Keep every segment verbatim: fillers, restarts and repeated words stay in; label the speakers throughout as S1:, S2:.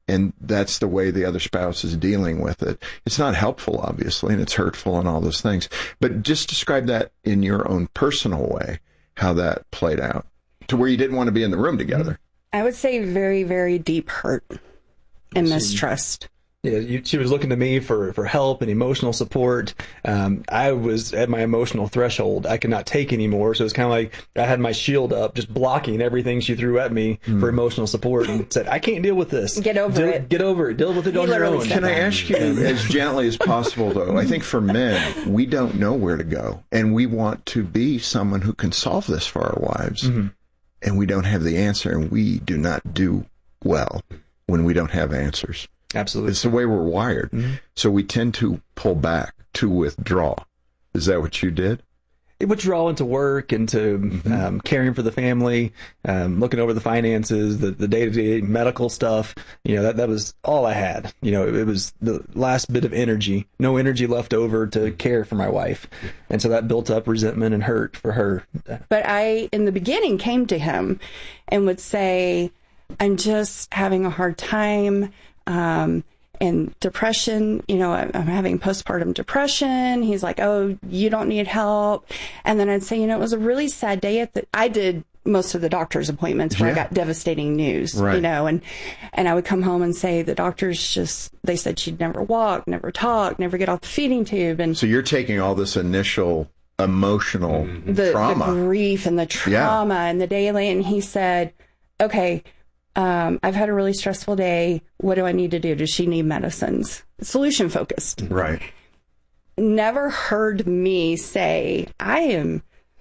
S1: and that's the way the other spouse is dealing with it. It's not helpful, obviously, and it's hurtful and all those things. But just describe that in your own personal way, how that played out, to where you didn't want to be in the room together.
S2: I would say very, very deep hurt and mistrust.
S3: Yeah, you, she was looking to me for, for help and emotional support. Um, I was at my emotional threshold. I could not take anymore. So it's kind of like I had my shield up, just blocking everything she threw at me mm. for emotional support, and said, I can't deal with this.
S2: Get over
S3: deal,
S2: it.
S3: Get over it. Deal with it
S2: He
S3: on your own.
S1: Can I ask you, as gently as possible, though, I think for men, we don't know where to go. And we want to be someone who can solve this for our wives. Mm-hmm. And we don't have the answer. And we do not do well when we don't have answers.
S3: Absolutely.
S1: It's the way we're wired. Mm-hmm. So we tend to pull back, to withdraw. Is that what you did?
S3: It withdrawal into work, into mm-hmm. um, caring for the family, um, looking over the finances, the, the day-to-day medical stuff. You know, that, that was all I had. You know, it, it was the last bit of energy, no energy left over to care for my wife. And so that built up resentment and hurt for her.
S2: But I, in the beginning, came to him and would say, I'm just having a hard time. Um, and depression, you know, I'm having postpartum depression. He's like, oh, you don't need help. And then I'd say, you know, it was a really sad day at the, I did most of the doctor's appointments where yeah. I got devastating news, right. you know, and, and I would come home and say, the doctors just, they said she'd never walk, never talk, never get off the feeding tube. And
S1: so you're taking all this initial emotional
S2: the,
S1: trauma,
S2: the grief and the trauma
S1: yeah.
S2: and the daily. And he said, okay, Um, I've had a really stressful day. What do I need to do? Does she need medicines? Solution focused.
S1: Right.
S2: Never heard me say, I am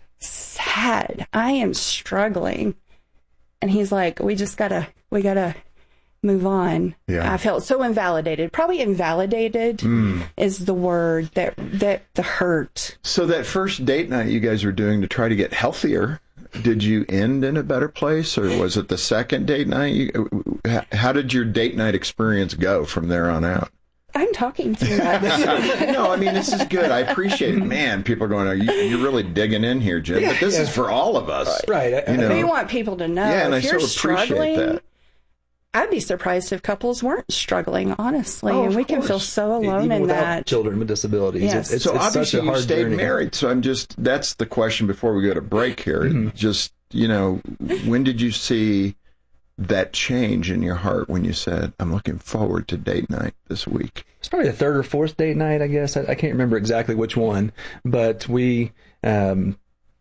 S2: sad. I am struggling. And he's like, we just gotta, we gotta move on.
S1: Yeah.
S2: I felt so invalidated. Probably invalidated mm. is the word that, that the hurt.
S1: So that first date night you guys were doing to try to get healthier, did you end in a better place, or was it the second date night? You, how did your date night experience go from there on out?
S2: I'm talking too much.
S1: No, I mean, this is good. I appreciate it. Man, people are going, you, you're really digging in here, Jim. But this yeah. is for all of us.
S3: Right.
S1: You know?
S2: We want people to know.
S1: Yeah, and
S2: if
S1: I
S2: you're
S1: so appreciate
S2: struggling,
S1: that.
S2: I'd be surprised if couples weren't struggling, honestly.
S1: Oh,
S2: and we
S1: course.
S2: can feel so alone
S3: Even
S2: in
S3: without
S2: that.
S3: Children with disabilities.
S2: Yes.
S3: It's, it's,
S1: so
S3: it's
S1: obviously
S3: such a
S1: you
S3: hard
S1: stayed
S3: journey.
S1: married. So I'm just, that's the question before we go to break here. Mm-hmm. Just, you know, when did you see that change in your heart when you said, I'm looking forward to date night this week?
S3: It's probably the third or fourth date night, I guess. I, I can't remember exactly which one, but we um,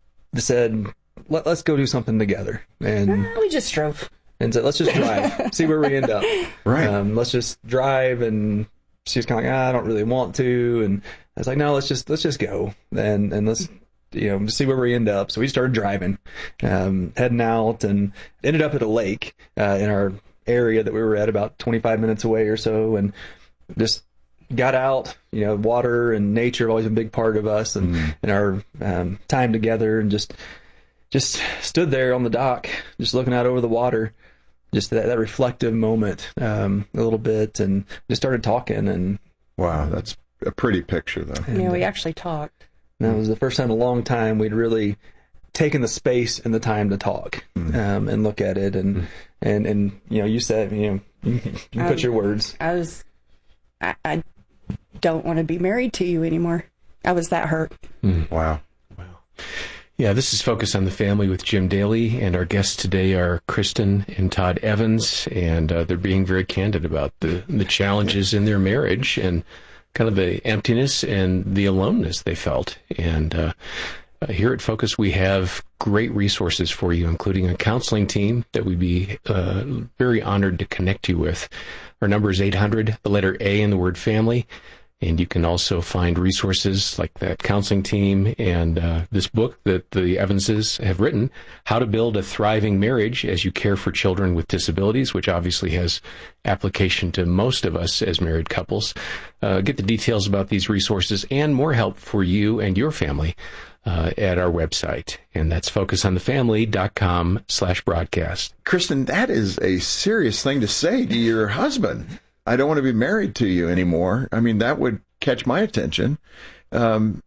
S3: said, Let, let's go do something together. And
S2: uh, we just drove.
S3: And said, let's just drive, see where we end up.
S1: Right.
S3: Um, let's just drive. And she was kind of like, ah, I don't really want to. And I was like, no, let's just, let's just go. And, and let's, you know, see where we end up. So we started driving, um, heading out, and ended up at a lake, uh, in our area that we were at, about twenty-five minutes away or so. And just got out, you know, water and nature have always been a big part of us and, mm. and our, um, time together, and just, just stood there on the dock, just looking out over the water. Just that, that reflective moment, um, a little bit, and just started talking. And
S1: wow, that's a pretty picture, though.
S2: And, yeah, we actually talked.
S3: That was the first time in a long time we'd really taken the space and the time to talk, mm. um, and look at it. And, mm. and, and, you know, you said, you know, you, you put your words.
S2: I was, I, I don't want to be married to you anymore. I was that hurt.
S1: Mm. Wow.
S4: Wow. Yeah, this is Focus on the Family with Jim Daly, and our guests today are Kristen and Todd Evans, and uh, they're being very candid about the, the challenges in their marriage and kind of the emptiness and the aloneness they felt. And uh, uh, here at Focus, we have great resources for you, including a counseling team that we'd be uh, very honored to connect you with. Our number is eight hundred, the letter A in the word family. And you can also find resources like that counseling team and uh, this book that the Evanses have written, How to Build a Thriving Marriage as You Care for Children with Disabilities, which obviously has application to most of us as married couples. Uh, get the details about these resources and more help for you and your family uh, at our website. And that's focusonthefamily.com slash broadcast.
S1: Kristen, that is a serious thing to say to your husband. I don't want to be married to you anymore. I mean, that would catch my attention. Um,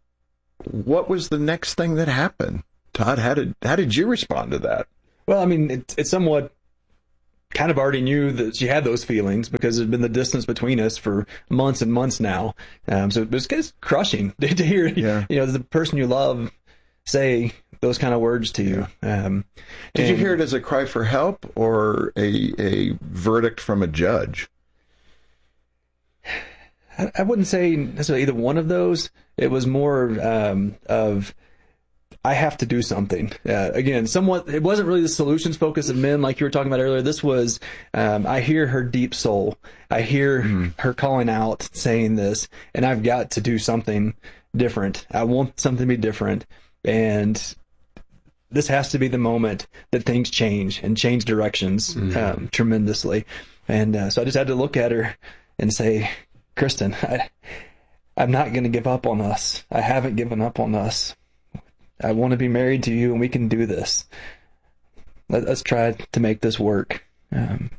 S1: what was the next thing that happened? Todd, how did how did you respond to that?
S3: Well, I mean, it, it's somewhat kind of already knew that she had those feelings because there's been the distance between us for months and months now. Um, so it was it's crushing to, to hear,
S1: yeah.
S3: you know, the person you love say those kind of words to you. Um,
S1: Did
S3: and,
S1: you hear it as a cry for help or a a verdict from a judge?
S3: I, I wouldn't say necessarily either one of those. It was more um, of, I have to do something. Uh, again, somewhat, it wasn't really the solutions focus of men like you were talking about earlier. This was, um, I hear her deep soul. I hear mm. her calling out, saying this, and I've got to do something different. I want something to be different. And this has to be the moment that things change and change directions mm. um, tremendously. And uh, so I just had to look at her and say, Kristen, I, I'm not going to give up on us. I haven't given up on us. I want to be married to you, and we can do this. Let, let's try to make this work. Um,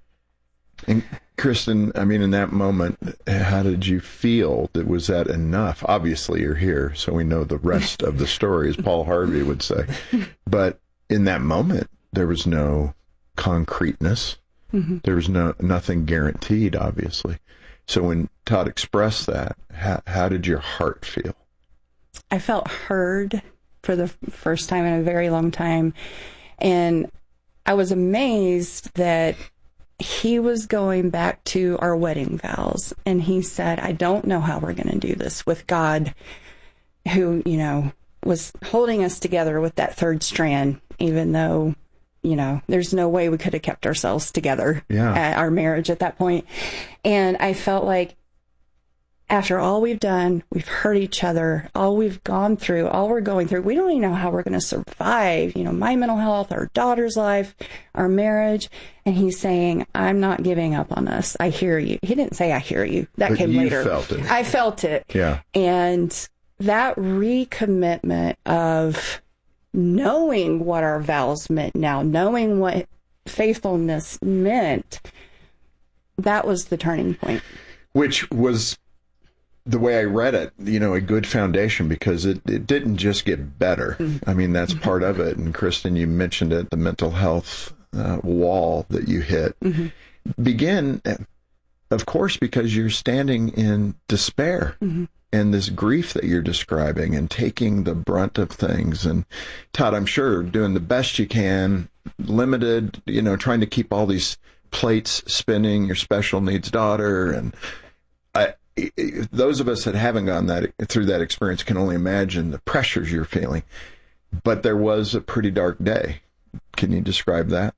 S1: and Kristen, I mean, in that moment, how did you feel? That was that enough? Obviously, you're here, so we know the rest of the story, as Paul Harvey would say. But in that moment, there was no concreteness. Mm-hmm. There was no nothing guaranteed, obviously. So when Todd expressed that, how, how did your heart feel?
S2: I felt heard for the first time in a very long time. And I was amazed that he was going back to our wedding vows. And he said, I don't know how we're going to do this with God, who, you know, was holding us together with that third strand, even though, you know, there's no way we could have kept ourselves together
S1: yeah.
S2: at our marriage at that point. And I felt like, after all we've done, we've hurt each other, all we've gone through, all we're going through, we don't even know how we're going to survive, you know, my mental health, our daughter's life, our marriage. And he's saying, I'm not giving up on us. I hear you. He didn't say, I hear you. That
S1: but
S2: came
S1: you
S2: later.
S1: Felt it.
S2: I felt it.
S1: Yeah.
S2: And that recommitment of knowing what our vows meant now, knowing what faithfulness meant, that was the turning point.
S1: Which was, the way I read it, you know, a good foundation, because it, it didn't just get better. Mm-hmm. I mean, that's part of it. And Kristen, you mentioned it, the mental health uh, wall that you hit. Mm-hmm. Begin, of course, because you're standing in despair mm-hmm. and this grief that you're describing and taking the brunt of things. And Todd, I'm sure doing the best you can, limited, you know, trying to keep all these plates spinning, your special needs daughter. And I, those of us that haven't gone that through that experience can only imagine the pressures you're feeling. But there was a pretty dark day. Can you describe that?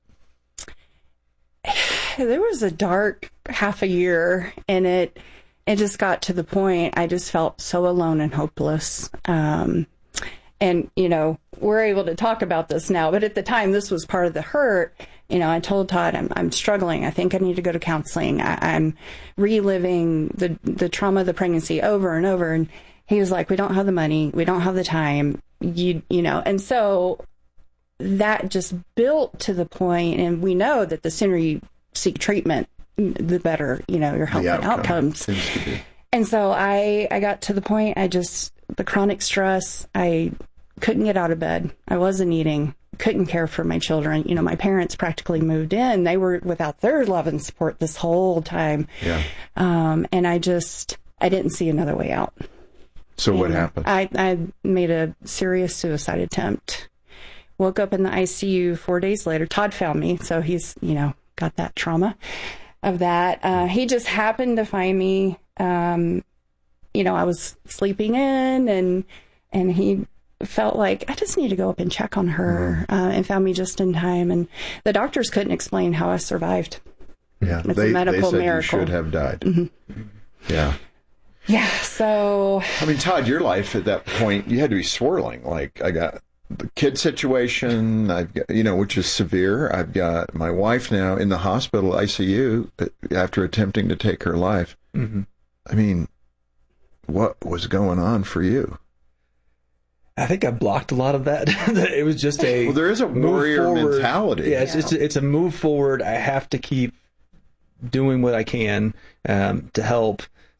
S2: There was a dark half a year, and it it just got to the point I just felt so alone and hopeless. Um, and, you know, we're able to talk about this now, but at the time this was part of the hurt. You know, I told Todd, I'm I'm struggling. I think I need to go to counseling. I, I'm reliving the the trauma of the pregnancy over and over. And he was like, we don't have the money. We don't have the time. You you know, and so that just built to the point, and we know that the sooner you seek treatment, the better, you know, your health and outcomes. And so I, I got to the point, I just, the chronic stress, I couldn't get out of bed. I wasn't eating. Couldn't care for my children. You know, my parents practically moved in. They were without their love and support this whole time.
S1: Yeah.
S2: Um, and I just, I didn't see another way out.
S1: So
S2: and
S1: what happened?
S2: I, I made a serious suicide attempt. Woke up in the I C U four days later. Todd found me, so he's, you know, got that trauma of that. Uh, he just happened to find me. Um, you know, I was sleeping in, and and he felt like I just need to go up and check on her, uh, and found me just in time. And the doctors couldn't explain how I survived.
S1: Yeah,
S2: it's
S1: they,
S2: a medical
S1: they said
S2: miracle.
S1: You should have died.
S2: Mm-hmm.
S1: Yeah.
S2: Yeah. So.
S1: I mean, Todd, your life at that point, you had to be swirling. Like, I got the kid situation, I've got, you know, which is severe. I've got my wife now in the hospital I C U after attempting to take her life. Mm-hmm. I mean, what was going on for you?
S3: I think I blocked a lot of that. It was just a
S1: well, there is a warrior
S3: forward.
S1: mentality.
S3: Yeah, it's, it's it's a move forward. I have to keep doing what I can um, to help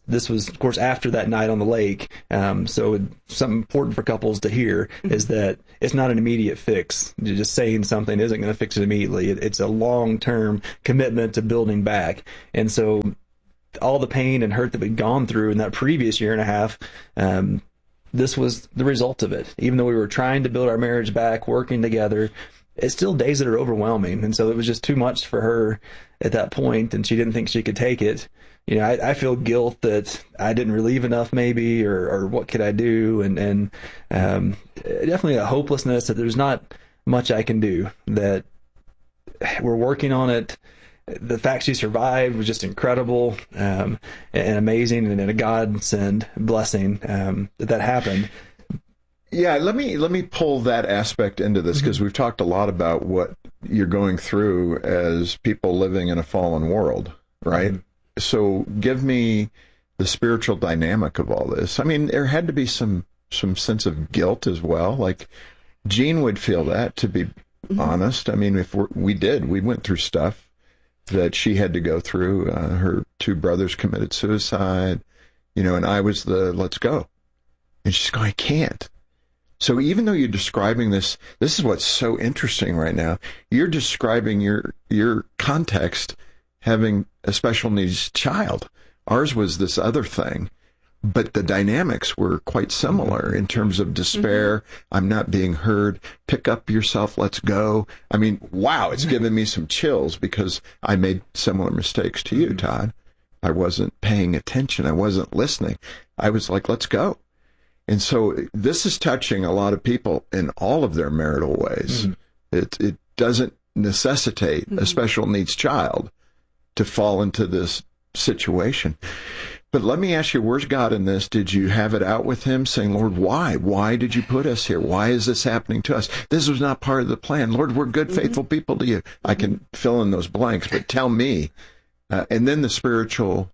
S3: this was, of course, after that night on the lake. Um, so something important for couples to hear is that it's not an immediate fix. Just saying something isn't going to fix it immediately. It, it's a long-term commitment to building back. And so all the pain and hurt that we'd gone through in that previous year and a half, um, this was the result of it. Even though we were trying to build our marriage back, working together, it's still days that are overwhelming. And so it was just too much for her at that point, and she didn't think she could take it. You know, I, I feel guilt that I didn't relieve enough maybe, or, or what could I do? And, and um, definitely a hopelessness that there's not much I can do, that we're working on it. The fact she survived was just incredible, um, and amazing, and a godsend blessing um, that that happened.
S1: Yeah, let me let me pull that aspect into this, because mm-hmm. we've talked a lot about what you're going through as people living in a fallen world, right? Mm-hmm. So give me the spiritual dynamic of all this. I mean, there had to be some some sense of guilt as well. Like Jean would feel that, to be mm-hmm. honest. I mean, if we're, we did, we went through stuff that she had to go through. Uh, her two brothers committed suicide, you know, and I was the let's go. And she's going, I can't. So even though you're describing this, this is what's so interesting right now. You're describing your your context having a special needs child. Ours was this other thing, but the dynamics were quite similar in terms of despair. Mm-hmm. I'm not being heard. Pick up yourself. Let's go. I mean, wow, it's given me some chills, because I made similar mistakes to you, mm-hmm. Todd. I wasn't paying attention. I wasn't listening. I was like, let's go. And so this is touching a lot of people in all of their marital ways. Mm-hmm. It it doesn't necessitate mm-hmm. a special needs child to fall into this situation. But let me ask you, where's God in this? Did you have it out with him, saying, Lord, why? Why did you put us here? Why is this happening to us? This was not part of the plan. Lord, we're good, mm-hmm. faithful people to you. Mm-hmm. I can fill in those blanks, but tell me. Uh, and then the spiritual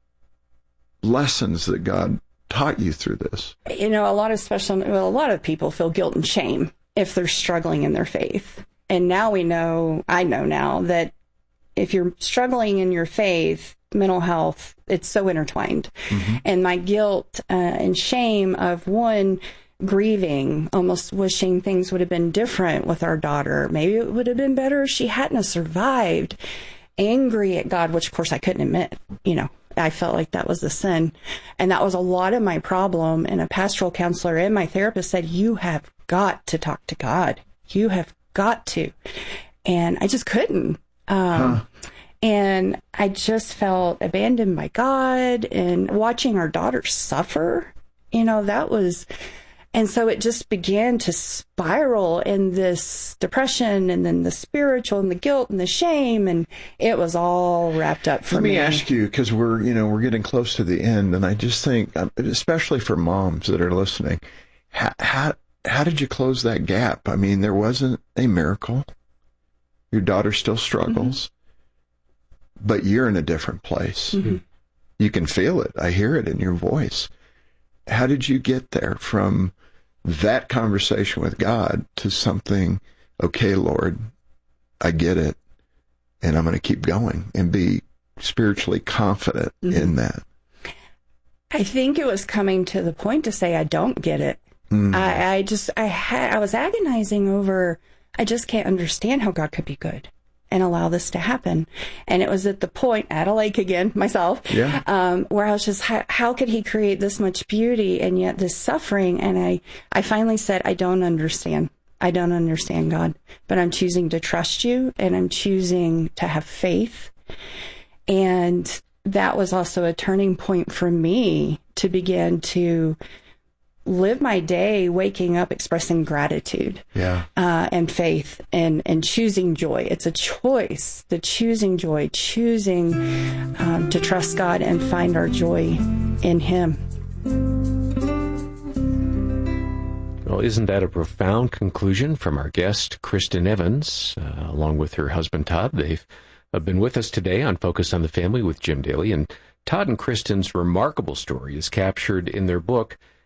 S1: lessons that God taught you through this.
S2: You know, a lot of special, well, a lot of people feel guilt and shame if they're struggling in their faith. And now we know, I know now, that if you're struggling in your faith, mental health, it's so intertwined. Mm-hmm. And my guilt uh, and shame of, one, grieving, almost wishing things would have been different with our daughter. Maybe it would have been better if she hadn't have survived. Angry at God, which of course I couldn't admit, you know. I felt like that was a sin. And that was a lot of my problem. And a pastoral counselor and my therapist said, you have got to talk to God. You have got to. And I just couldn't. Um, huh. And I just felt abandoned by God, and watching our daughter suffer, you know, that was, and so it just began to spiral in this depression, and then the spiritual and the guilt and the shame, and it was all wrapped up for me.
S1: Let me ask you, because we're, you know, we're getting close to the end, and I just think, especially for moms that are listening, how, how, how did you close that gap? I mean, there wasn't a miracle. Your daughter still struggles, mm-hmm. but you're in a different place. Mm-hmm. You can feel it. I hear it in your voice. How did you get there from that conversation with God to something, okay, Lord, I get it, and I'm going to keep going and be spiritually confident mm-hmm. in that?
S2: I think it was coming to the point to say, I don't get it. Mm. I, I just, I had, I was agonizing over, I just can't understand how God could be good and allow this to happen. And it was at the point, at a lake again, myself, yeah. um, where I was just, how, how could he create this much beauty and yet this suffering? And I, I finally said, I don't understand. I don't understand, God, but I'm choosing to trust you, and I'm choosing to have faith. And that was also a turning point for me to begin to live my day waking up expressing gratitude yeah. uh, and faith and, and choosing joy. It's a choice, the choosing joy, choosing um, to trust God and find our joy in him.
S4: Well, isn't that a profound conclusion from our guest, Kristen Evans, uh, along with her husband, Todd? They've uh, been with us today on Focus on the Family with Jim Daly, and Todd and Kristen's remarkable story is captured in their book,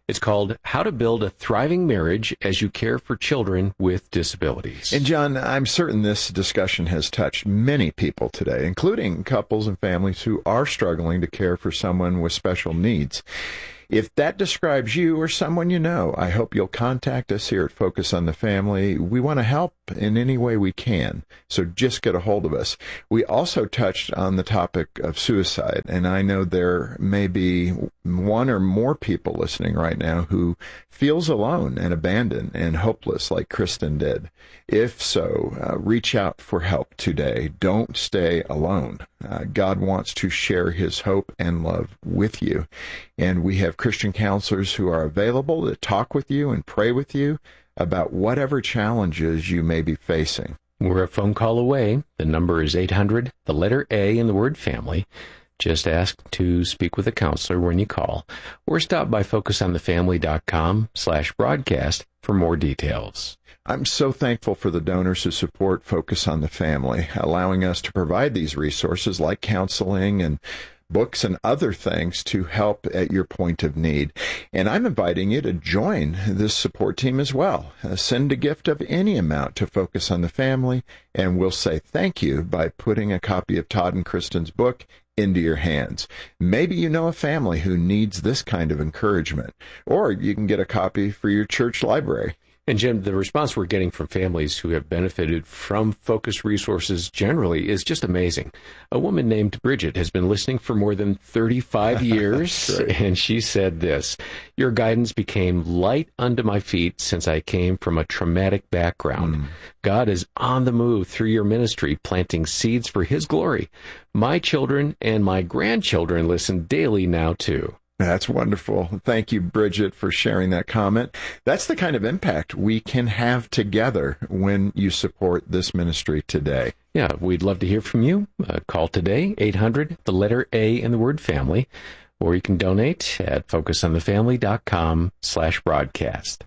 S4: It's called How to Build a Thriving Marriage as You Care for Children with Disabilities.
S1: And John, I'm certain this discussion has touched many people today, including couples and families who are struggling to care for someone with special needs. If that describes you or someone you know, I hope you'll contact us here at Focus on the Family. We want to help in any way we can, so just get a hold of us. We also touched on the topic of suicide, and I know there may be one or more people listening right now who feels alone and abandoned and hopeless like Kristen did. If so, uh, reach out for help today. Don't stay alone. Uh, God wants to share his hope and love with you. And we have Christian counselors who are available to talk with you and pray with you about whatever challenges you may be facing.
S4: We're a phone call away. The number is eight hundred, the letter A in the word family. Just ask to speak with a counselor when you call, or stop by focusonthefamily.com slash broadcast for more details.
S1: I'm so thankful for the donors who support Focus on the Family, allowing us to provide these resources like counseling and books and other things to help at your point of need. And I'm inviting you to join this support team as well. Uh, send a gift of any amount to Focus on the Family, and we'll say thank you by putting a copy of Todd and Kristen's book into your hands. Maybe you know a family who needs this kind of encouragement, or you can get a copy for your church library.
S4: And Jim, the response we're getting from families who have benefited from Focus resources generally is just amazing. A woman named Bridget has been listening for more than thirty-five years, right. And she said this: "Your guidance became light unto my feet since I came from a traumatic background. Mm. God is on the move through your ministry, planting seeds for his glory. My children and my grandchildren listen daily now, too."
S1: That's wonderful. Thank you, Bridget, for sharing that comment. That's the kind of impact we can have together when you support this ministry today.
S4: Yeah, we'd love to hear from you. Uh, call today, eight hundred, the letter A in the word family, or you can donate at focusonthefamily.com slash broadcast.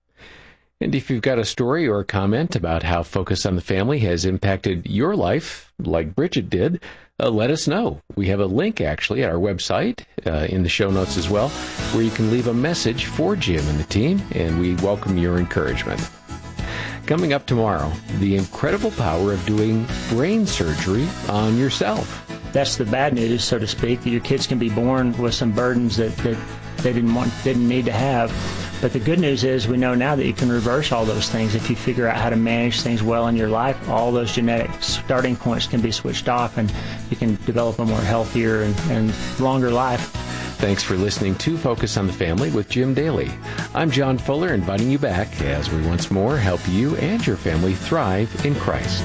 S4: And if you've got a story or a comment about how Focus on the Family has impacted your life, like Bridget did, uh, let us know. We have a link, actually, at our website, uh, in the show notes as well, where you can leave a message for Jim and the team, and we welcome your encouragement. Coming up tomorrow, the incredible power of doing brain surgery on yourself.
S5: That's the bad news, so to speak, that your kids can be born with some burdens that, that they didn't want, didn't need to have. But the good news is we know now that you can reverse all those things. If you figure out how to manage things well in your life, all those genetic starting points can be switched off, and you can develop a more healthier and, and longer life.
S4: Thanks for listening to Focus on the Family with Jim Daly. I'm John Fuller, inviting you back as we once more help you and your family thrive in Christ.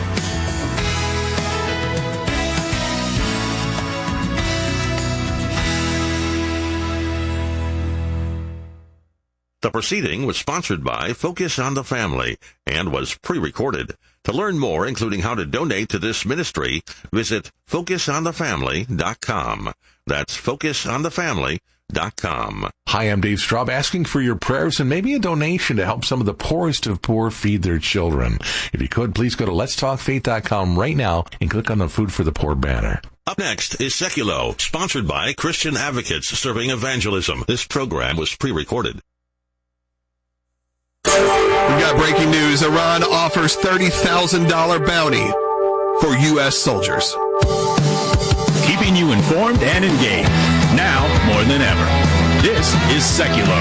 S6: The proceeding was sponsored by Focus on the Family and was pre-recorded. To learn more, including how to donate to this ministry, visit focus on the family dot com. That's focus on the family dot com.
S7: Hi, I'm Dave Straub, asking for your prayers and maybe a donation to help some of the poorest of poor feed their children. If you could, please go to lets talk faith dot com right now and click on the Food for the Poor banner.
S6: Up next is Seculo, sponsored by Christian Advocates Serving Evangelism. This program was pre-recorded.
S8: We've got breaking news. Iran offers thirty thousand dollars bounty for U S soldiers.
S9: Keeping you informed and engaged, now more than ever. This is Seculo.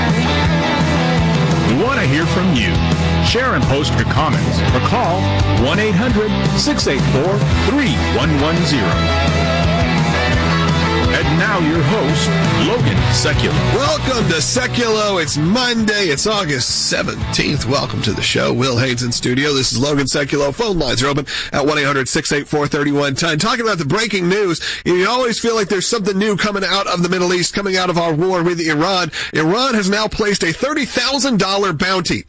S9: We want to hear from you. Share and post your comments or call one eight hundred six eight four three one one zero. And now your host, Logan Seculo.
S8: Welcome to Seculo. It's Monday. It's August seventeenth. Welcome to the show. Will Haynes in studio. This is Logan Seculo. Phone lines are open at one eight hundred six eight four three one one zero. Talking about the breaking news, you always feel like there's something new coming out of the Middle East, coming out of our war with Iran. Iran has now placed a thirty thousand dollars bounty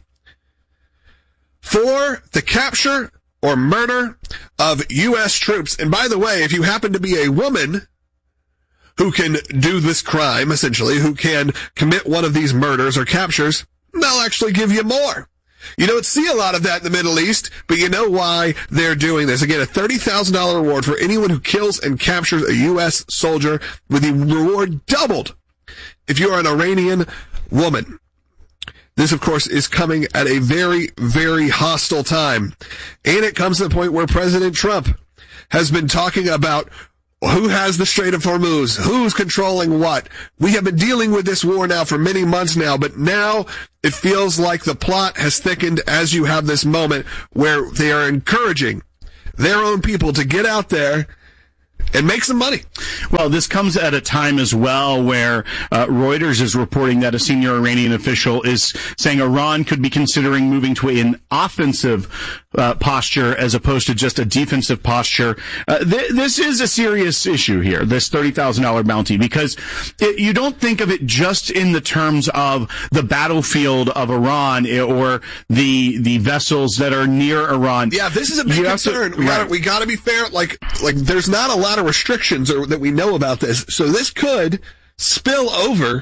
S8: for the capture or murder of U S troops. And by the way, if you happen to be a woman who can do this crime, essentially, who can commit one of these murders or captures, they'll actually give you more. You don't see a lot of that in the Middle East, but you know why they're doing this. Again, a thirty thousand dollars reward for anyone who kills and captures a U S soldier, with the reward doubled if you are an Iranian woman. This, of course, is coming at a very, very hostile time. And it comes to the point where President Trump has been talking about who has the Strait of Hormuz, who's controlling what. We have been dealing with this war now for many months now, but now it feels like the plot has thickened as you have this moment where they are encouraging their own people to get out there and make some money.
S10: Well, this comes at a time as well where uh, Reuters is reporting that a senior Iranian official is saying Iran could be considering moving to an offensive uh, posture as opposed to just a defensive posture. Uh, th- this is a serious issue here, this thirty thousand dollars bounty, because it, you don't think of it just in the terms of the battlefield of Iran or the the vessels that are near Iran.
S8: Yeah, this is a big
S10: You
S8: concern.
S10: to,
S8: we
S10: right.
S8: gotta, we gotta be fair. Like, like there's not a lot of restrictions or, that we know about this. So this could spill over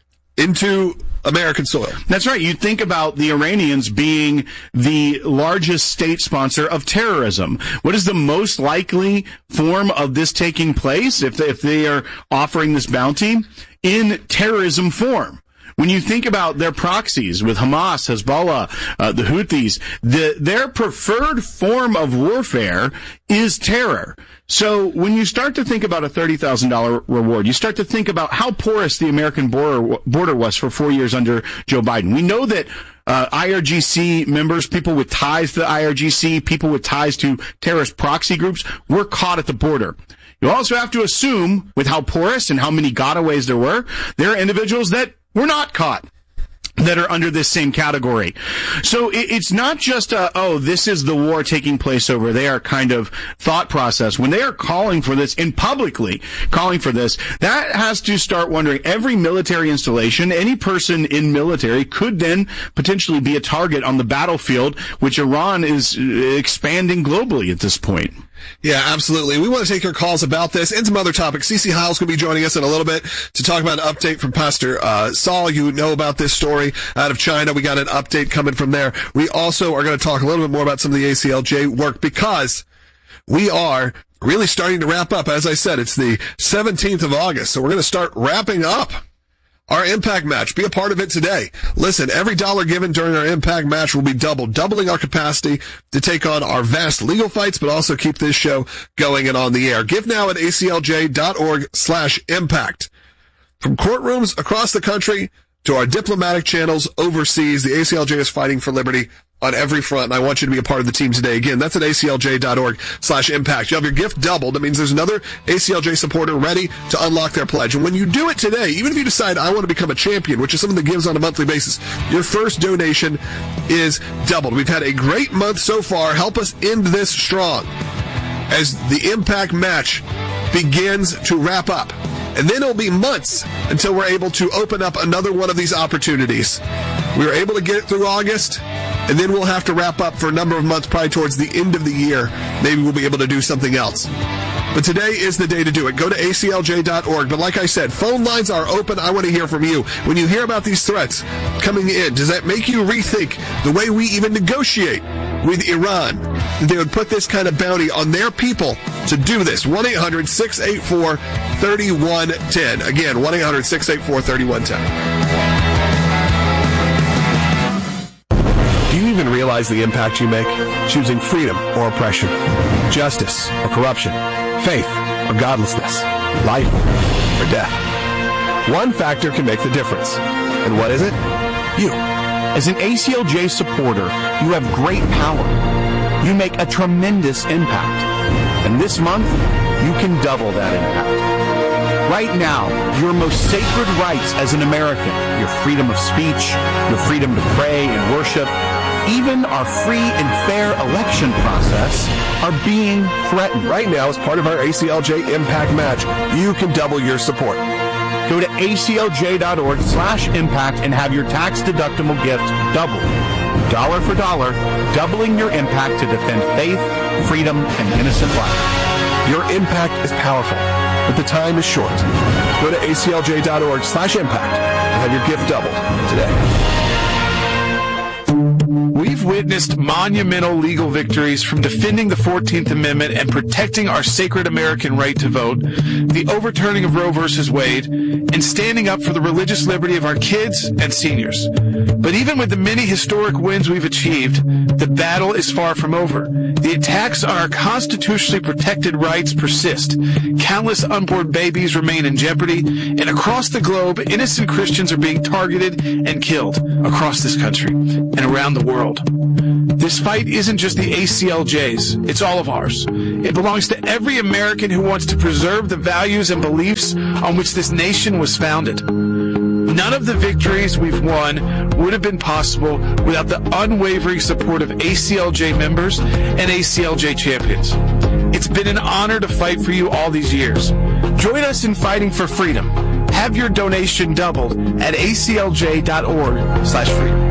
S8: into American soil.
S10: That's right. You think about the Iranians being the largest state sponsor of terrorism. What is the most likely form of this taking place if they, if they are offering this bounty? In terrorism form. When you think about their proxies with Hamas, Hezbollah, uh, the Houthis, the, their preferred form of warfare is terror. So when you start to think about a thirty thousand dollars reward, you start to think about how porous the American border, border was for four years under Joe Biden. We know that uh, I R G C members, people with ties to the I R G C, people with ties to terrorist proxy groups, were caught at the border. You also have to assume, with how porous and how many gotaways there were, there are individuals that were not caught that are under this same category. So it, it's not just a, oh, this is the war taking place over there kind of thought process. When they are calling for this and publicly calling for this, that has to start wondering, every military installation, any person in military could then potentially be a target on the battlefield, which Iran is expanding globally at this point.
S8: Yeah, absolutely. We want to take your calls about this and some other topics. Cece Hiles will be joining us in a little bit to talk about an update from Pastor uh, Saul. You know about this story out of China. We got an update coming from there. We also are going to talk a little bit more about some of the A C L J work because we are really starting to wrap up. As I said, it's the seventeenth of August, so we're going to start wrapping up our Impact Match. Be a part of it today. Listen, every dollar given during our Impact Match will be doubled, doubling our capacity to take on our vast legal fights, but also keep this show going and on the air. Give now at aclj.org slash impact. From courtrooms across the country to our diplomatic channels overseas, the A C L J is fighting for liberty on every front, and I want you to be a part of the team today. Again, that's at aclj.org slash impact. You have your gift doubled. That means there's another A C L J supporter ready to unlock their pledge. And when you do it today, even if you decide I want to become a champion, which is someone that gives on a monthly basis, your first donation is doubled. We've had a great month so far. Help us end this strong as the Impact Match begins to wrap up. And then it'll be months until we're able to open up another one of these opportunities. We were able to get it through August, and then we'll have to wrap up for a number of months, probably towards the end of the year. Maybe we'll be able to do something else. But today is the day to do it. Go to A C L J dot org. But like I said, phone lines are open. I want to hear from you. When you hear about these threats coming in, does that make you rethink the way we even negotiate with Iran? That they would put this kind of bounty on their people to do this. one eight hundred six eight four three one one zero. Again, one eight hundred six eight four three one one zero.
S11: Do you even realize the impact you make? Choosing freedom or oppression, justice or corruption, faith or godlessness, life or death. One factor can make the difference. And what is it? You. As an A C L J supporter, you have great power. You make a tremendous impact. And this month, you can double that impact. Right now, your most sacred rights as an American, your freedom of speech, your freedom to pray and worship, even our free and fair election process are being threatened. Right now, as part of our A C L J Impact Match, you can double your support.
S10: Go to aclj.org slash impact and have your tax-deductible gift doubled. Dollar for dollar, doubling your impact to defend faith, freedom, and innocent life.
S11: Your impact is powerful, but the time is short. Go to aclj.org slash impact and have your gift doubled today.
S12: We've witnessed monumental legal victories from defending the fourteenth Amendment and protecting our sacred American right to vote, the overturning of Roe versus Wade, and standing up for the religious liberty of our kids and seniors. But even with the many historic wins we've achieved, the battle is far from over. The attacks on our constitutionally protected rights persist. Countless unborn babies remain in jeopardy, and across the globe, innocent Christians are being targeted and killed across this country and around the world. This fight isn't just the A C L J's, it's all of ours. It belongs to every American who wants to preserve the values and beliefs on which this nation was founded. None of the victories we've won would have been possible without the unwavering support of A C L J members and A C L J champions. It's been an honor to fight for you all these years. Join us in fighting for freedom. Have your donation doubled at A C L J dot org slash freedom.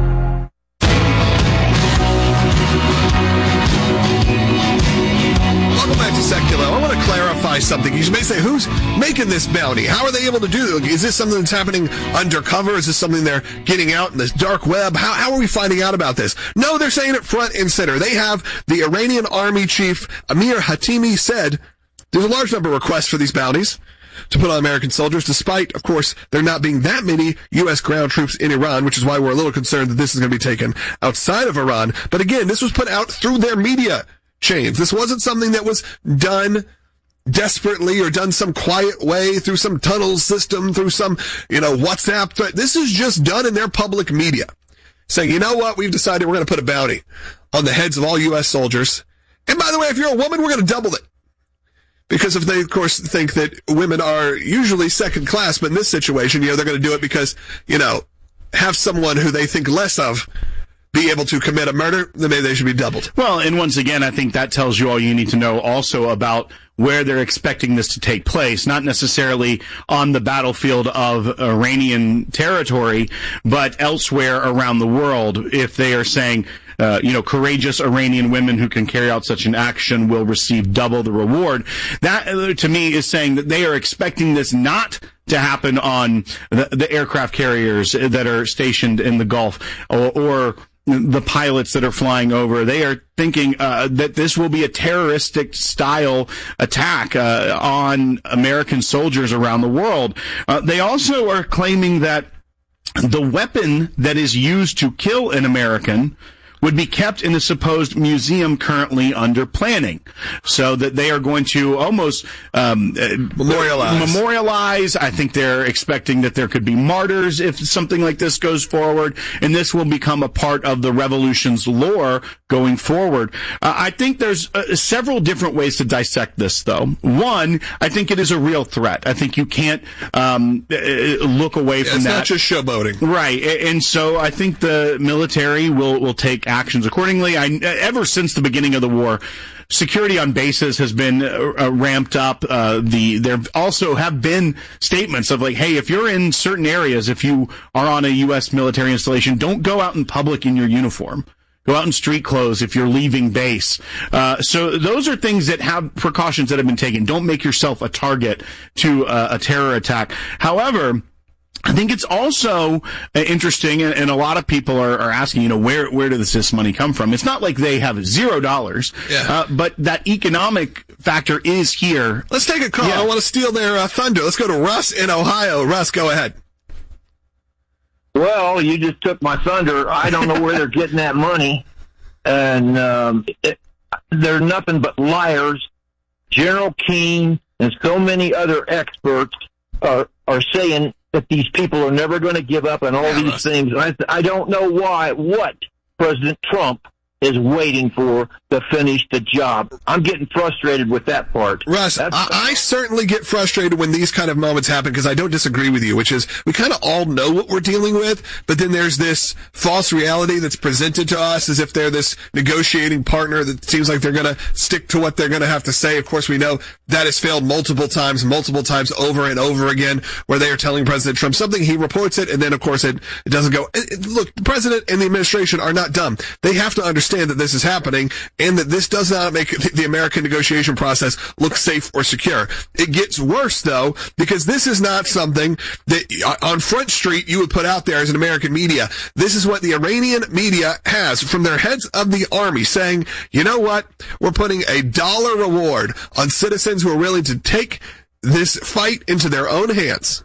S8: Welcome back to Secular. I want to clarify something. You may say, who's making this bounty? How are they able to do it? Is this something that's happening undercover? Is this something they're getting out in this dark web? How, how are we finding out about this? No, they're saying it front and center. They have the Iranian army chief, Amir Hatimi, said there's a large number of requests for these bounties to put on American soldiers, despite, of course, there not being that many U S ground troops in Iran, which is why we're a little concerned that this is going to be taken outside of Iran. But again, this was put out through their media chains. This wasn't something that was done desperately or done some quiet way through some tunnel system, through some, you know, WhatsApp thread. This is just done in their public media, saying, you know what, we've decided we're going to put a bounty on the heads of all U S soldiers. And by the way, if you're a woman, we're going to double it. Because if they, of course, think that women are usually second class, but in this situation, you know, they're going to do it because, you know, have someone who they think less of be able to commit a murder, then maybe they should be doubled.
S10: Well, and once again, I think that tells you all you need to know also about where they're expecting this to take place, not necessarily on the battlefield of Iranian territory, but elsewhere around the world. If they are saying, uh, you know, courageous Iranian women who can carry out such an action will receive double the reward, that uh, to me is saying that they are expecting this not to happen on the, the aircraft carriers that are stationed in the Gulf, or, or the pilots that are flying over. They are thinking uh, that this will be a terroristic style attack uh, on American soldiers around the world. Uh, they also are claiming that the weapon that is used to kill an American would be kept in the supposed museum currently under planning, so that they are going to almost um,
S8: memorialize.
S10: Memorialize. I think they're expecting that there could be martyrs if something like this goes forward, and this will become a part of the revolution's lore going forward. Uh, I think there's uh, several different ways to dissect this, though. One, I think it is a real threat. I think you can't um, look away
S8: yeah,
S10: from
S8: it's
S10: that.
S8: It's not just showboating.
S10: Right, and so I think the military will, will take actions accordingly. I, ever since the beginning of the war, security on bases has been uh, ramped up. Uh, the there also have been statements of like, hey, if you're in certain areas, if you are on a U S military installation, don't go out in public in your uniform. Go out in street clothes if you're leaving base. Uh, so those are things that have precautions that have been taken. Don't make yourself a target to uh, a terror attack. However, I think it's also uh, interesting, and, and a lot of people are, are asking, you know, where where does this money come from? It's not like they have zero dollars,
S8: yeah.
S10: uh, but that economic factor is here.
S8: Let's take a call.
S10: Yeah.
S8: I want to steal their uh, thunder. Let's go to Russ in Ohio. Russ, go ahead.
S13: Well, you just took my thunder. I don't know where they're getting that money, and um, it, they're nothing but liars. General Keane and so many other experts are are saying that these people are never going to give up on all yeah, these Russ. things. And I, I don't know why, what President Trump is waiting for to finish the job. I'm getting frustrated with that part.
S8: Russ, I, I certainly get frustrated when these kind of moments happen because I don't disagree with you, which is we kind of all know what we're dealing with, but then there's this false reality that's presented to us as if they're this negotiating partner that seems like they're going to stick to what they're going to have to say. Of course, we know that has failed multiple times, multiple times over and over again, where they are telling President Trump something, he reports it, and then, of course, it, it doesn't go. It, it, look, the president and the administration are not dumb. They have to understand that this is happening, and that this does not make the American negotiation process look safe or secure. It gets worse, though, because this is not something that on Front Street you would put out there as an American media. This is what the Iranian media has from their heads of the army saying, you know what, we're putting a dollar reward on citizens who are willing to take this fight into their own hands.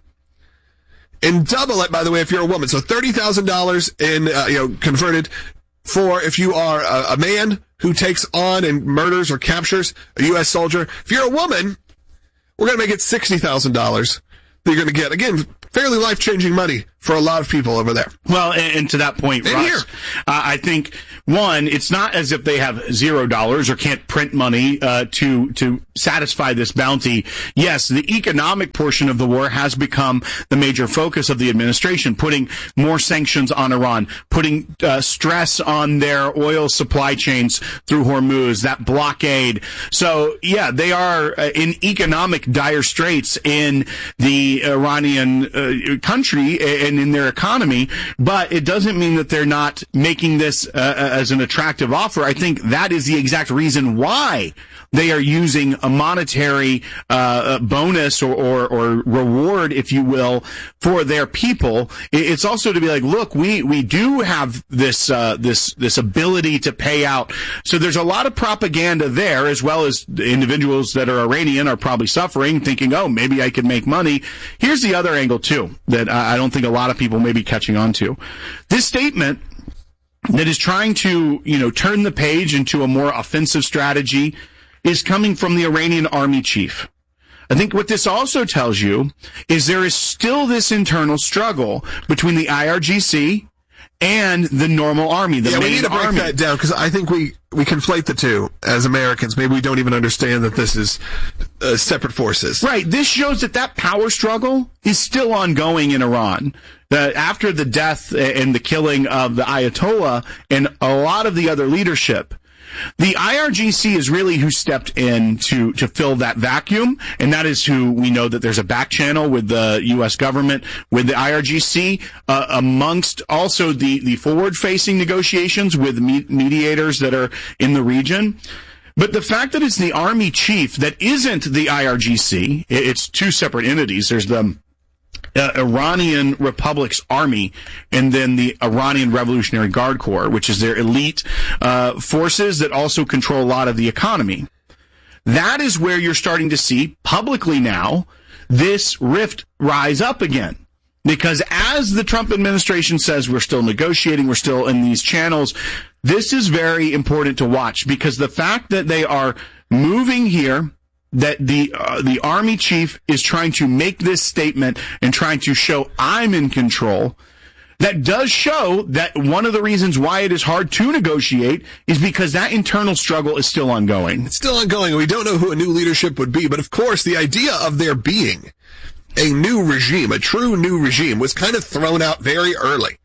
S8: And double it, by the way, if you're a woman. So thirty thousand dollars in, uh, you know, converted for if you are a, a man who takes on and murders or captures a U S soldier. If you're a woman, we're going to make it sixty thousand dollars that you're going to get. Again, fairly life-changing money for a lot of people over there.
S10: Well, and, and to that point,
S8: and
S10: Russ,
S8: here.
S10: Uh, I think, one, it's not as if they have zero dollars or can't print money uh, to to satisfy this bounty. Yes, the economic portion of the war has become the major focus of the administration, putting more sanctions on Iran, putting uh, stress on their oil supply chains through Hormuz, that blockade. So, yeah, they are uh, in economic dire straits in the Iranian uh, country and in their economy, but it doesn't mean that they're not making this uh, as an attractive offer. I think that is the exact reason why they are using a monetary uh, bonus or, or, or reward, if you will, for their people. It's also to be like, look, we, we do have this uh, this this ability to pay out. So there's a lot of propaganda there, as well as the individuals that are Iranian are probably suffering, thinking, oh, maybe I could make money. Here's the other angle, too, that I don't think a lot of people may be catching on to. This statement that is trying to, you know, turn the page into a more offensive strategy is coming from the Iranian army chief. I think what this also tells you is there is still this internal struggle between the I R G C and the normal army, the
S8: yeah,
S10: main
S8: we need to break
S10: army.
S8: that down, because I think we, we conflate the two as Americans. Maybe we don't even understand that this is uh, separate forces.
S10: Right. This shows that that power struggle is still ongoing in Iran. That after the death and the killing of the Ayatollah and a lot of the other leadership, the I R G C is really who stepped in to, to fill that vacuum, and that is who we know that there's a back channel with the U S government, with the I R G C, uh, amongst also the, the forward-facing negotiations with me- mediators that are in the region. But the fact that it's the army chief that isn't the I R G C, it's two separate entities. There's the Uh, Iranian Republic's army, and then the Iranian Revolutionary Guard Corps, which is their elite uh, forces that also control a lot of the economy. That is where you're starting to see publicly now this rift rise up again. Because as the Trump administration says, we're still negotiating, we're still in these channels, this is very important to watch, because the fact that they are moving here, that the uh, the army chief is trying to make this statement and trying to show I'm in control, that does show that one of the reasons why it is hard to negotiate is because that internal struggle is still ongoing.
S8: It's still ongoing. We don't know who a new leadership would be, but of course the idea of there being a new regime, a true new regime, was kind of thrown out very early.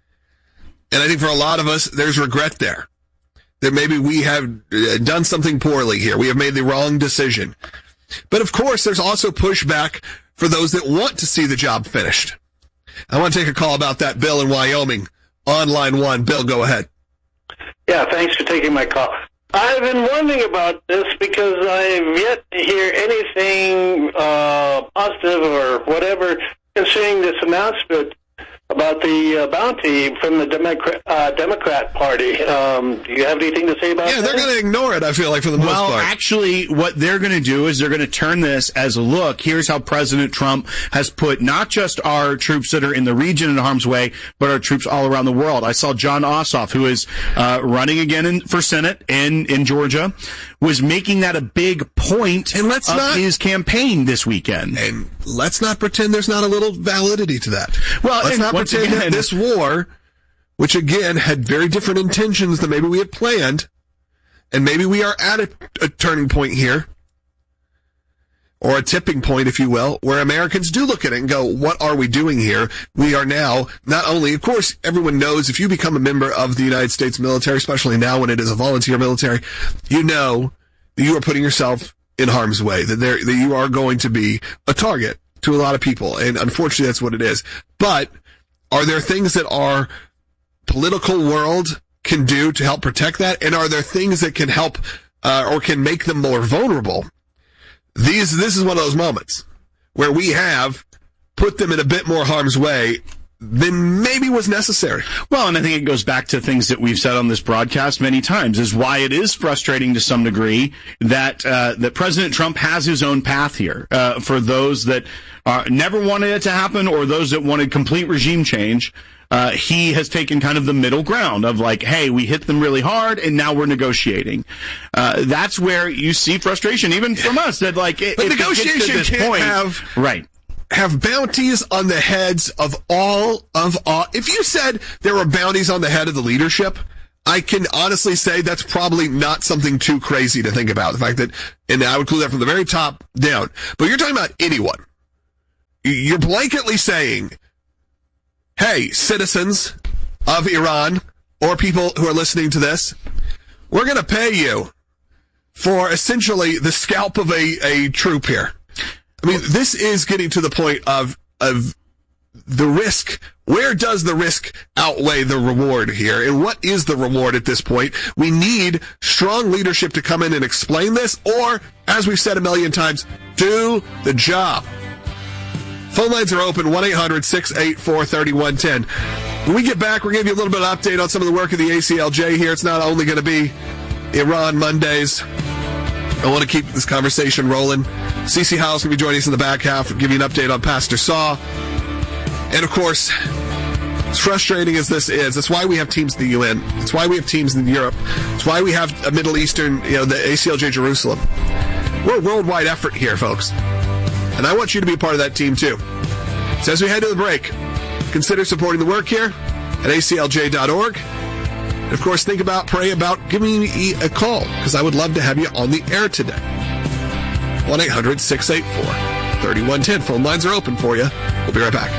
S8: And I think for a lot of us, there's regret there. That maybe we have done something poorly here. We have made the wrong decision. But of course, there's also pushback for those that want to see the job finished. I want to take a call about that, Bill in Wyoming, on line one. Bill, go ahead.
S14: Yeah, thanks for taking my call. I've been wondering about this because I've yet to hear anything uh, positive or whatever concerning this announcement about the uh, bounty from the Democrat, uh, Democrat Party. Um, do you have anything to say about that?
S8: Yeah, they're going to ignore it, I feel like, for the most
S10: well,
S8: part.
S10: Well, actually, what they're going to do is they're going to turn this as a look. Here's how President Trump has put not just our troops that are in the region in harm's way, but our troops all around the world. I saw John Ossoff, who is uh, running again in, for Senate in, in Georgia, was making that a big point
S8: and let's
S10: of
S8: not,
S10: his campaign this weekend.
S8: And let's not pretend there's not a little validity to that.
S10: Well,
S8: let's
S10: and
S8: not
S10: once
S8: pretend
S10: again,
S8: that this war, which again had very different intentions than maybe we had planned, and maybe we are at a, a turning point here, or a tipping point, if you will, where Americans do look at it and go, what are we doing here? We are now, not only, of course, everyone knows if you become a member of the United States military, especially now when it is a volunteer military, you know that you are putting yourself in harm's way, that there, that you are going to be a target to a lot of people. And unfortunately, that's what it is. But are there things that are political world can do to help protect that? And are there things that can help uh, or can make them more vulnerable? These, this is one of those moments where we have put them in a bit more harm's way than maybe was necessary.
S10: Well, and I think it goes back to things that we've said on this broadcast many times, is why it is frustrating to some degree that uh, that President Trump has his own path here. Uh, for those that uh, never wanted it to happen, or those that wanted complete regime change, uh, he has taken kind of the middle ground of like, hey, we hit them really hard, and now we're negotiating. Uh, that's where you see frustration, even from us, that like,
S8: but
S10: if
S8: negotiation
S10: it gets to this
S8: can't
S10: point,
S8: have
S10: right.
S8: have bounties on the heads of all of all. If you said there were bounties on the head of the leadership, I can honestly say that's probably not something too crazy to think about. The fact that, and I would include that from the very top down. But you're talking about anyone. You're blanketly saying, hey, citizens of Iran, or people who are listening to this, we're going to pay you for essentially the scalp of a, a troop here. I mean, this is getting to the point of of the risk. Where does the risk outweigh the reward here? And what is the reward at this point? We need strong leadership to come in and explain this, or, as we've said a million times, do the job. Phone lines are open, one eight hundred six eight four three one one zero. When we get back, we're going to give you a little bit of update on some of the work of the A C L J here. It's not only going to be Iran Mondays. I want to keep this conversation rolling. Cece Howell's going to be joining us in the back half and give you an update on Pastor Saw. And, of course, as frustrating as this is, that's why we have teams in the U N. It's why we have teams in Europe. It's why we have a Middle Eastern, you know, the A C L J Jerusalem. We're a worldwide effort here, folks. And I want you to be a part of that team, too. So as we head to the break, consider supporting the work here at A C L J dot org. And, of course, think about, pray about giving me a call, because I would love to have you on the air today. one eight hundred six eight four three one one zero. Phone lines are open for you. We'll be right back.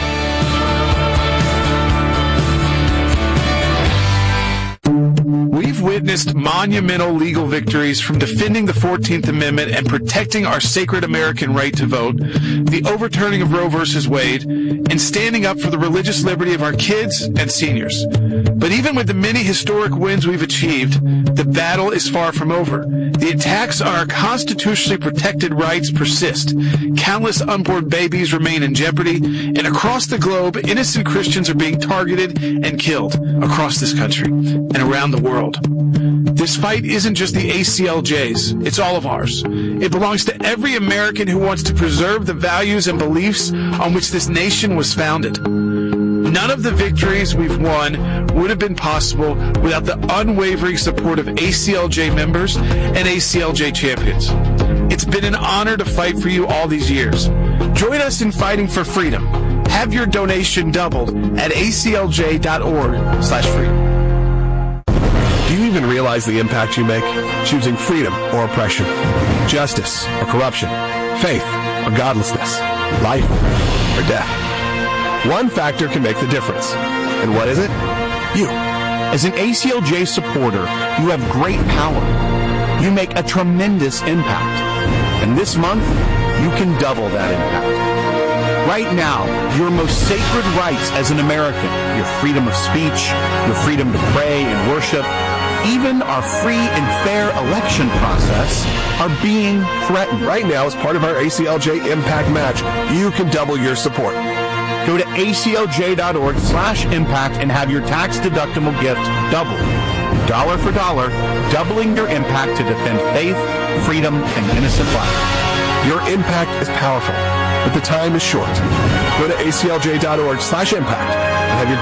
S12: We've witnessed monumental legal victories from defending the fourteenth Amendment and protecting our sacred American right to vote, the overturning of Roe versus Wade, and standing up for the religious liberty of our kids and seniors. But even with the many historic wins we've achieved, the battle is far from over. The attacks on our constitutionally protected rights persist. Countless unborn babies remain in jeopardy, and across the globe, innocent Christians are being targeted and killed across this country and around the world. This fight isn't just the A C L J's, it's all of ours. It belongs to every American who wants to preserve the values and beliefs on which this nation was founded. None of the victories we've won would have been possible without the unwavering support of A C L J members and A C L J champions. It's been an honor to fight for you all these years. Join us in fighting for freedom. Have your donation doubled at A C L J dot org slash freedom.
S11: Do you even realize the impact you make? Choosing freedom or oppression, justice or corruption, faith or godlessness, life or death. One factor can make the difference. And what is it? You.
S10: As an A C L J supporter, you have great power. You make a tremendous impact. And this month, you can double that impact. Right now, your most sacred rights as an American, your freedom of speech, your freedom to pray and worship, even our free and fair election process are being threatened.
S11: Right now, as part of our A C L J Impact Match, you can double your support.
S10: Go to A C L J dot org slash impact and have your tax-deductible gift doubled. Dollar for dollar, doubling your impact to defend faith, freedom, and innocent life.
S11: Your impact is powerful, but the time is short. Go to A C L J dot org slash impact and have your